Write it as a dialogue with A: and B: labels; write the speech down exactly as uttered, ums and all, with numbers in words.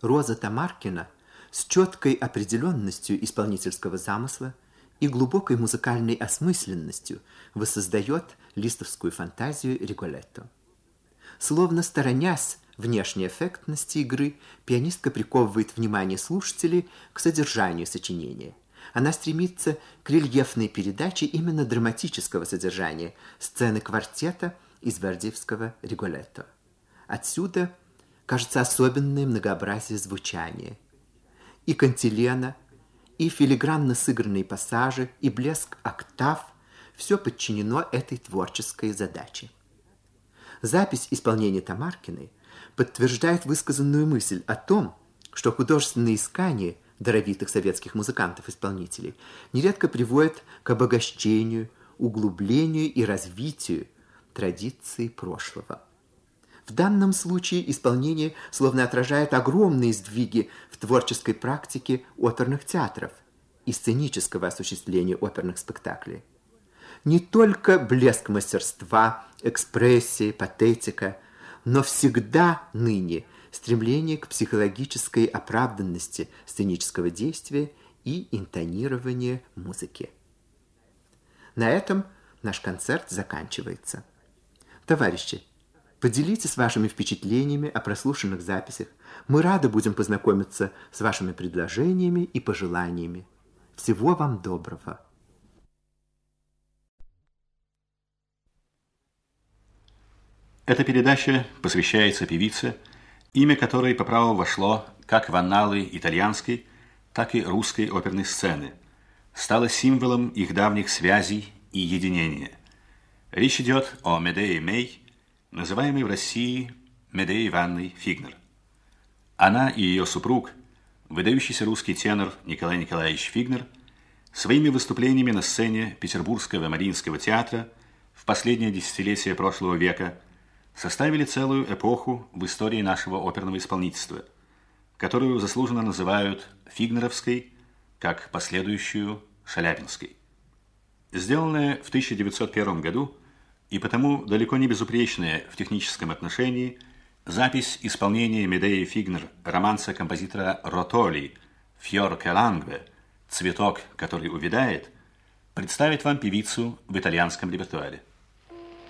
A: Роза Тамаркина с четкой определенностью исполнительского замысла и глубокой музыкальной осмысленностью воссоздает листовскую фантазию Риголетто. Словно сторонясь внешней эффектности игры, пианистка приковывает внимание слушателей к содержанию сочинения. Она стремится к рельефной передаче именно драматического содержания сцены квартета из вердиевского Риголетто. Отсюда кажется особенное многообразие звучания. И кантилена, и филигранно сыгранные пассажи, и блеск октав – все подчинено этой творческой задаче. Запись исполнения Тамаркиной подтверждает высказанную мысль о том, что художественные искания даровитых советских музыкантов-исполнителей нередко приводят к обогащению, углублению и развитию традиций прошлого. В данном случае исполнение словно отражает огромные сдвиги в творческой практике оперных театров и сценического осуществления оперных спектаклей. Не только блеск мастерства, экспрессии, патетика, но всегда ныне стремление к психологической оправданности сценического действия и интонирования музыки. На этом наш концерт заканчивается. Товарищи, поделитесь вашими впечатлениями о прослушанных записях. Мы рады будем познакомиться с вашими предложениями и пожеланиями. Всего вам доброго.
B: Эта передача посвящается певице, имя которой по праву вошло как в анналы итальянской, так и русской оперной сцены, стало символом их давних связей и единения. Речь идет о Медее Мей, называемой в России Медеей Ивановной Фигнер. Она и ее супруг, выдающийся русский тенор Николай Николаевич Фигнер, своими выступлениями на сцене Петербургского Мариинского театра в последнее десятилетие прошлого века составили целую эпоху в истории нашего оперного исполнительства, которую заслуженно называют фигнеровской, как последующую шаляпинской. Сделанная в тысяча девятьсот первом году и потому далеко не безупречная в техническом отношении, запись исполнения Медеи Фигнер романса композитора Ротоли «Фьор che langue» «Цветок, который увядает» представит вам певицу в итальянском репертуаре.